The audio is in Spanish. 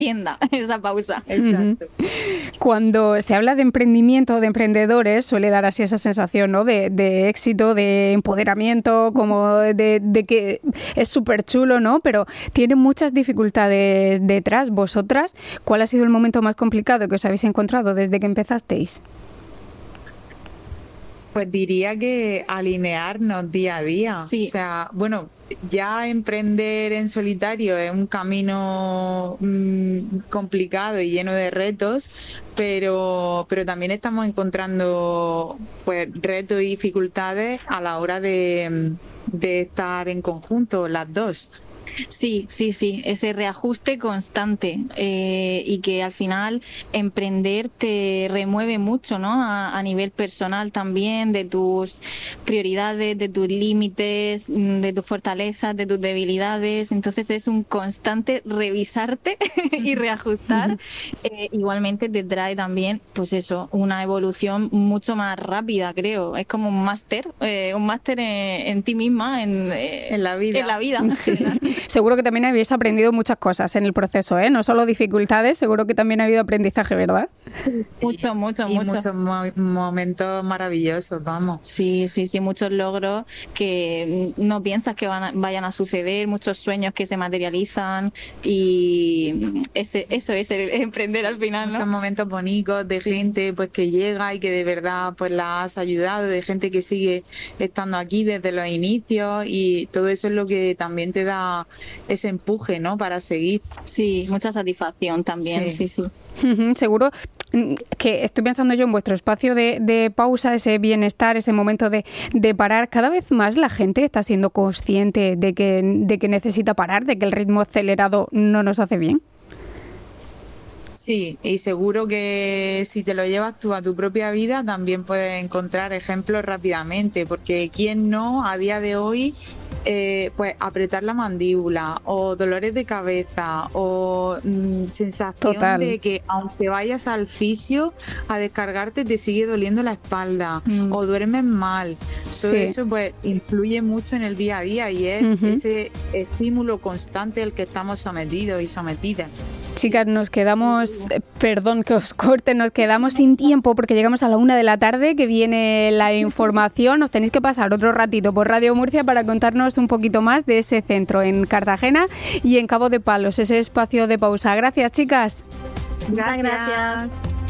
trascienda esa pausa. Exacto. Cuando se habla de emprendimiento, de emprendedores, suele dar así esa sensación, ¿no? De éxito, de empoderamiento, como de que es súper chulo, ¿no? Pero tiene muchas dificultades detrás. Vosotras, ¿cuál ha sido el momento más complicado que os habéis encontrado desde que empezasteis? Pues diría que alinearnos día a día. Sí. O sea, bueno, ya emprender en solitario es un camino complicado y lleno de retos, pero también estamos encontrando pues retos y dificultades a la hora de estar en conjunto las dos. Sí, ese reajuste constante y que al final emprender te remueve mucho, ¿no? A nivel personal también, de tus prioridades, de tus límites, de tus fortalezas, de tus debilidades. Entonces es un constante revisarte y reajustar. Igualmente te trae también, pues eso, una evolución mucho más rápida, creo. Es como un máster en ti misma, en la vida. En la vida. Sí. Seguro que también habéis aprendido muchas cosas en el proceso, ¿eh? No solo dificultades, seguro que también ha habido aprendizaje, ¿verdad? Mucho. Y muchos momentos maravillosos, vamos. Sí, muchos logros que no piensas que vayan a suceder, muchos sueños que se materializan y eso es el emprender al final, ¿no? Muchos momentos bonitos de gente pues que llega y que de verdad pues la has ayudado, de gente que sigue estando aquí desde los inicios y todo eso es lo que también te da ese empuje, ¿no? Para seguir. Sí, mucha satisfacción también, sí. Seguro que estoy pensando yo en vuestro espacio de pausa, ese bienestar, ese momento de parar. Cada vez más la gente está siendo consciente de que necesita parar, de que el ritmo acelerado no nos hace bien. Sí, y seguro que si te lo llevas tú a tu propia vida también puedes encontrar ejemplos rápidamente, porque quién no a día de hoy pues apretar la mandíbula o dolores de cabeza o sensación Total. de que aunque vayas al fisio a descargarte te sigue doliendo la espalda o duermes mal. Todo eso pues influye mucho en el día a día y es ese estímulo constante al que estamos sometidos y sometidas. Chicas, nos quedamos, perdón que os corte, nos quedamos sin tiempo porque llegamos a la 1 p.m, que viene la información. Os tenéis que pasar otro ratito por Radio Murcia para contarnos un poquito más de ese centro en Cartagena y en Cabo de Palos, ese espacio de pausa. Gracias, chicas. Gracias.